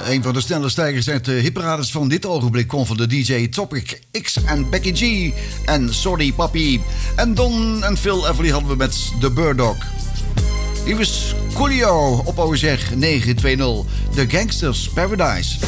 Een van de snelle stijgers uit de hitparades van dit ogenblik kwam van de DJ Topic X en Becky G en Sorry Papi. En Don en Phil Everly hadden we met The Bird Dog. Hier was Coolio op OSR 920, The Gangsters Paradise.